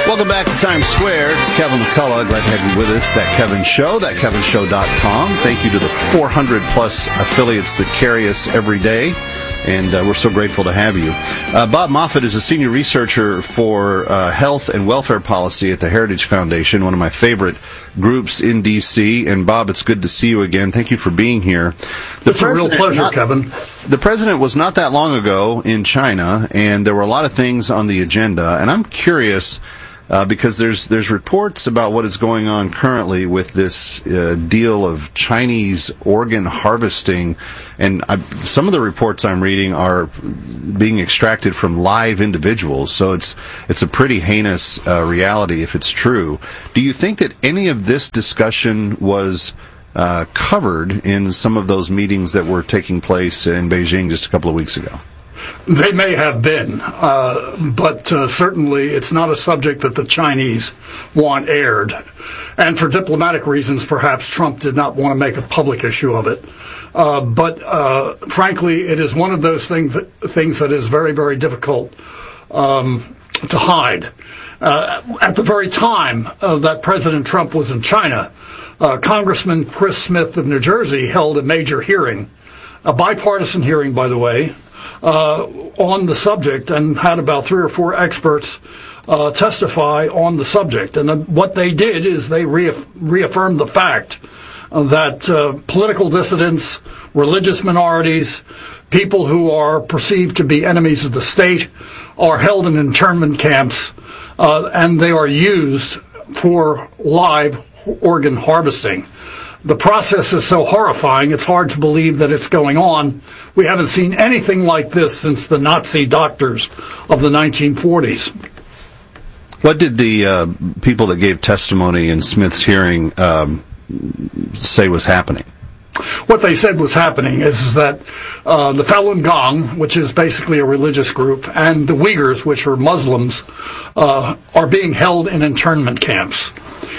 Welcome back to Times Square. It's Kevin McCullough. Glad to have you with us. That Kevin Show, thatkevinshow.com. Thank you to the 400-plus affiliates that carry us every day, and we're so grateful to have you. Bob Moffett is a senior researcher for health and welfare policy at the Heritage Foundation, one of my favorite groups in D.C. And, Bob, it's good to see you again. Thank you for being here. It's a real pleasure, Kevin. The president was not that long ago in China, and there were a lot of things on the agenda, and I'm curious because there's reports about what is going on currently with this deal of Chinese organ harvesting, and some of the reports I'm reading are being extracted from live individuals, so it's a pretty heinous reality if it's true. Do you think that any of this discussion was covered in some of those meetings that were taking place in Beijing just a couple of weeks ago? They may have been, but certainly it's not a subject that the Chinese want aired. And for diplomatic reasons, perhaps Trump did not want to make a public issue of it. But frankly, it is one of those things that is very, very difficult to hide. At the very time that President Trump was in China, Congressman Chris Smith of New Jersey held a major hearing, a bipartisan hearing, by the way, on the subject, and had about 3 or 4 experts testify on the subject. And what they did is they reaffirmed the fact that political dissidents, religious minorities, people who are perceived to be enemies of the state are held in internment camps, and they are used for live organ harvesting. The process is so horrifying, it's hard to believe that it's going on. We haven't seen anything like this since the Nazi doctors of the 1940s. What did the people that gave testimony in Smith's hearing say was happening? What they said was happening is that the Falun Gong, which is basically a religious group, and the Uyghurs, which are Muslims, are being held in internment camps.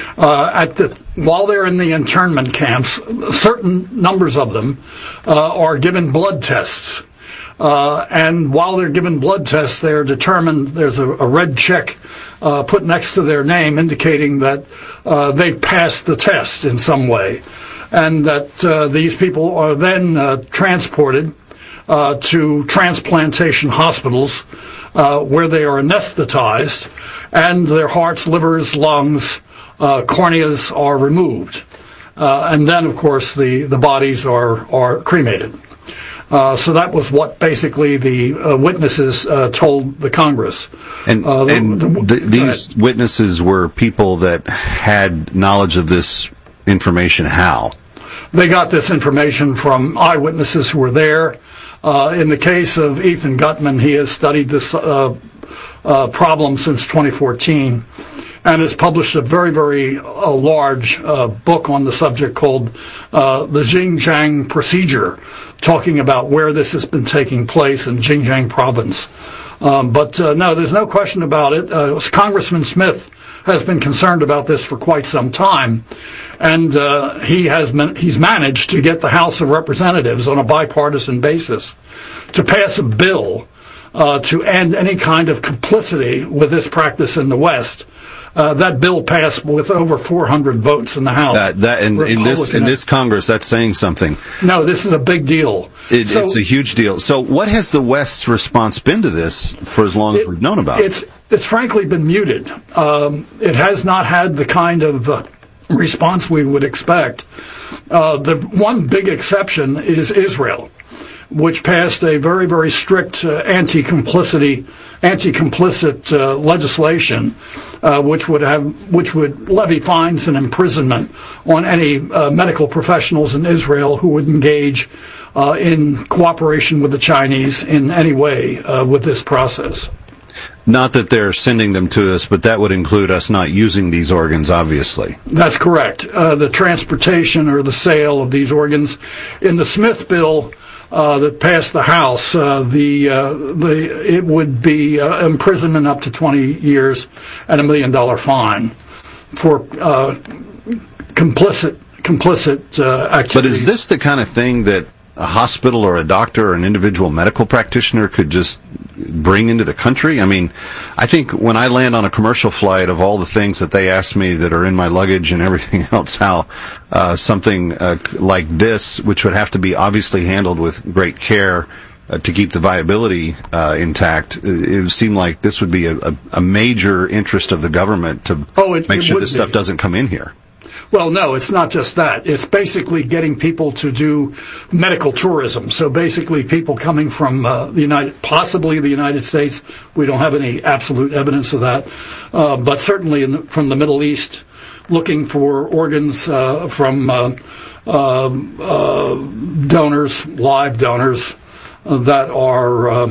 While they're in the internment camps, certain numbers of them are given blood tests. And while they're given blood tests, they're determined, there's a red check put next to their name indicating that they've passed the test in some way. And that these people are then transported to transplantation hospitals where they are anesthetized, and their hearts, livers, lungs, corneas are removed. And then, of course, the bodies are cremated. So that was what basically the witnesses told the Congress. And these witnesses were people that had knowledge of this information. How? They got this information from eyewitnesses who were there. In the case of Ethan Gutmann, he has studied this problem since 2014 and has published a very, very large book on the subject called the Xinjiang Procedure, talking about where this has been taking place in Xinjiang province. But no, there's no question about it. Congressman Smith has been concerned about this for quite some time, and he's managed to get the House of Representatives on a bipartisan basis to pass a bill to end any kind of complicity with this practice in the West. That bill passed with over 400 votes in the House. In this Congress, that's saying something. No, this is a big deal. It's a huge deal. So what has the West's response been to this for as long as we've known about it? It's frankly been muted. It has not had the kind of response we would expect. The one big exception is Israel, which passed a very, very strict anti-complicit legislation, which would levy fines and imprisonment on any medical professionals in Israel who would engage in cooperation with the Chinese in any way with this process. Not that they're sending them to us, but that would include us not using these organs, obviously. That's correct. The transportation or the sale of these organs. In the Smith bill that passed the House, it would be imprisonment up to 20 years and $1 million fine for complicit activities. But is this the kind of thing that a hospital or a doctor or an individual medical practitioner could just bring into the country? I mean, I think when I land on a commercial flight, of all the things that they ask me that are in my luggage and everything else, how something like this, which would have to be obviously handled with great care to keep the viability intact, it would seem like this would be a major interest of the government to make sure this stuff doesn't come in here. Well, no, it's not just that. It's basically getting people to do medical tourism. So basically people coming from possibly the United States. We don't have any absolute evidence of that. But certainly from the Middle East, looking for organs from donors, live donors, that are,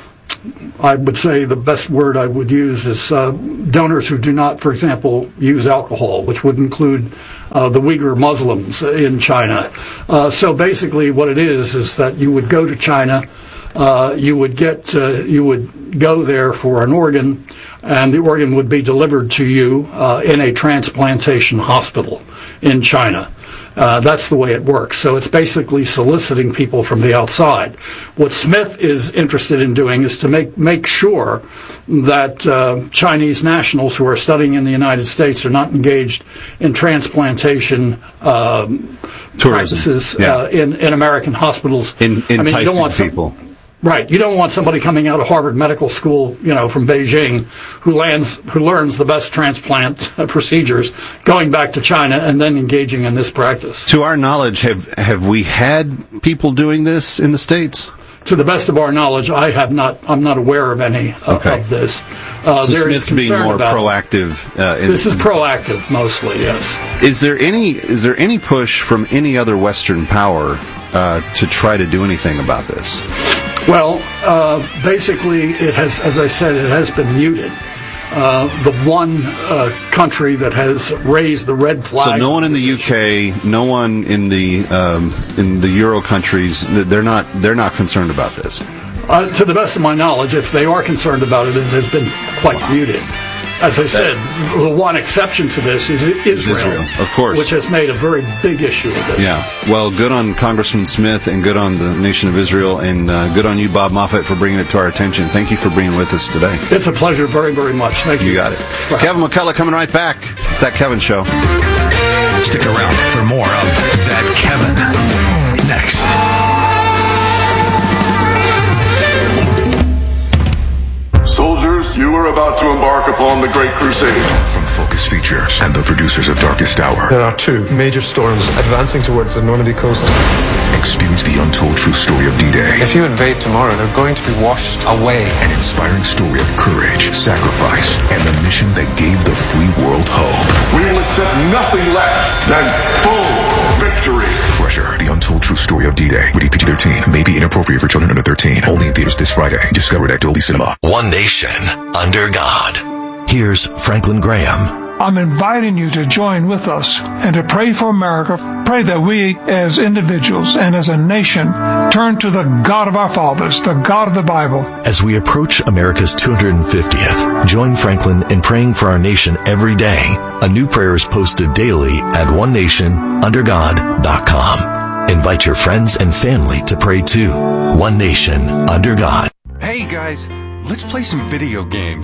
I would say the best word I would use is donors who do not, for example, use alcohol, which would include the Uyghur Muslims in China. So basically what it is that you would go to China, you would go there for an organ, and the organ would be delivered to you in a transplantation hospital in China. That's the way it works. So it's basically soliciting people from the outside. What Smith is interested in doing is to make sure that Chinese nationals who are studying in the United States are not engaged in transplantation practices in American hospitals. Enticing people. Right. You don't want somebody coming out of Harvard Medical School, from Beijing, who learns the best transplant procedures, going back to China and then engaging in this practice. To our knowledge, have we had people doing this in the States? To the best of our knowledge, I'm not aware of any of this. So Smith's being more proactive. This is proactive mostly, yes. Is there any push from any other Western power to try to do anything about this? Well, basically, it has, as I said, it has been muted. The one country that has raised the red flag. So no one in the UK, no one in the Euro countries, they're not concerned about this. To the best of my knowledge, if they are concerned about it, it has been quite muted. As I said, the one exception to this is Israel, of course, which has made a very big issue of this. Yeah, well, good on Congressman Smith and good on the nation of Israel, and good on you, Bob Moffett, for bringing it to our attention. Thank you for being with us today. It's a pleasure, very, very much. Thank you. You got it. Right. Kevin McCullough coming right back. It's That Kevin Show. Stick around for more of That Kevin next. Soldiers, you are about to embark upon the Great Crusade. From Focus Features and the producers of Darkest Hour. There are two major storms advancing towards the Normandy coast. Experience the untold true story of D-Day. If you invade tomorrow, they're going to be washed away. An inspiring story of courage, sacrifice, and the mission that gave the free world hope. We will accept nothing less than full victory. Fresher, the untold true story of D-Day. Rated PG-13. May be inappropriate for children under 13. Only in theaters this Friday. Discovered at Dolby Cinema. One nation under God. Here's Franklin Graham. I'm inviting you to join with us and to pray for America. Pray that we as individuals and as a nation turn to the God of our fathers, the God of the Bible. As we approach America's 250th, join Franklin in praying for our nation every day. A new prayer is posted daily at onenationundergod.com. Invite your friends and family to pray too. One Nation Under God. Hey guys, let's play some video games.